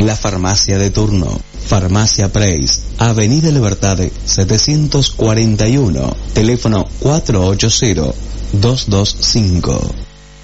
La farmacia de turno. Farmacia Preis, Avenida Libertad 741, teléfono 480-225.